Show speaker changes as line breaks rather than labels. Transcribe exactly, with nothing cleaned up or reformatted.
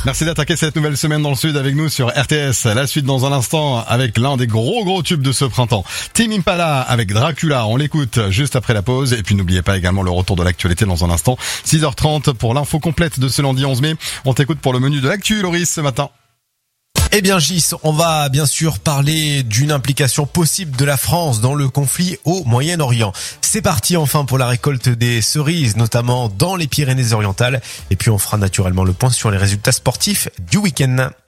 Merci d'attaquer cette nouvelle semaine dans le Sud avec nous sur R T S. La suite dans un instant avec l'un des gros gros tubes de ce printemps. Tame Impala avec Dracula. On l'écoute juste après la pause. Et puis n'oubliez pas également le retour de l'actualité dans un instant. six heures trente pour l'info complète de ce lundi onze mai. On t'écoute pour le menu de l'actu, Loris, ce matin.
Eh bien Gis, on va bien sûr parler d'une implication possible de la France dans le conflit au Moyen-Orient. C'est parti enfin pour la récolte des cerises, notamment dans les Pyrénées-Orientales. Et puis on fera naturellement le point sur les résultats sportifs du week-end.